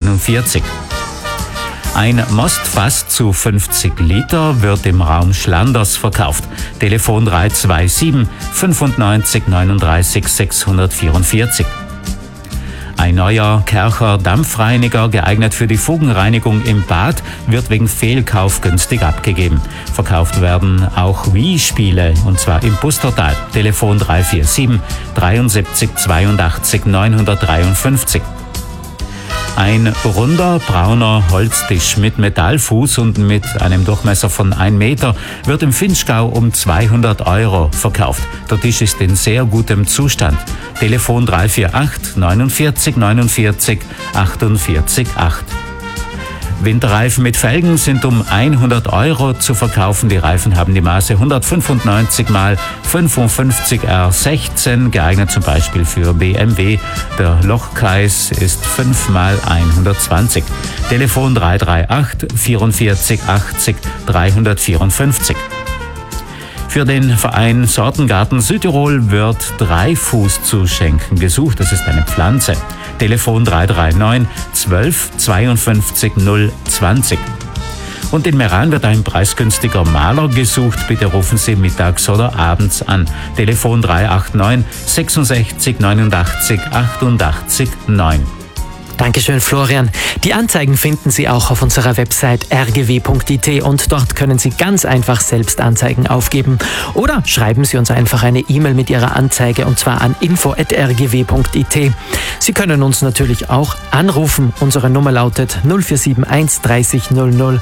41. Ein Mostfass zu 50 Liter wird im Raum Schlanders verkauft. Telefon 327 95 39 644. Ein neuer Kercher Dampfreiniger, geeignet für die Fugenreinigung im Bad, wird wegen Fehlkauf günstig abgegeben. Verkauft werden auch Wii-Spiele, und zwar im Pustertal. Telefon 347 73 82 953. Ein runder, brauner Holztisch mit Metallfuß und mit einem Durchmesser von 1 Meter wird im Vinschgau um 200 € verkauft. Der Tisch ist in sehr gutem Zustand. Telefon 348 49 49 48 8. Winterreifen mit Felgen sind um 100 € zu verkaufen. Die Reifen haben die Maße 195 x 55 R16, geeignet zum Beispiel für BMW. Der Lochkreis ist 5 x 120. Telefon 338 44 80 354. Für den Verein Sortengarten Südtirol wird Dreifuß zu schenken gesucht. Das ist eine Pflanze. Telefon 339 12 52 020. Und in Meran wird ein preisgünstiger Maler gesucht. Bitte rufen Sie mittags oder abends an. Telefon 389 66 89 88 9. Dankeschön, Florian. Die Anzeigen finden Sie auch auf unserer Website rgw.it und dort können Sie ganz einfach selbst Anzeigen aufgeben. Oder schreiben Sie uns einfach eine E-Mail mit Ihrer Anzeige, und zwar an info@rgw.it. Sie können uns natürlich auch anrufen. Unsere Nummer lautet 0471 30 00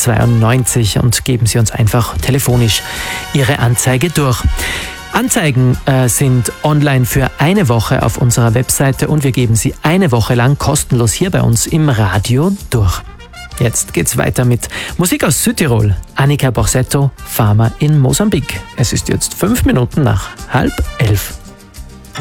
92 und geben Sie uns einfach telefonisch Ihre Anzeige durch. Anzeigen sind online für eine Woche auf unserer Webseite und wir geben sie eine Woche lang kostenlos hier bei uns im Radio durch. Jetzt geht's weiter mit Musik aus Südtirol. Annika Borsetto, Farmer in Mosambik. Es ist jetzt 5 Minuten nach 10:30.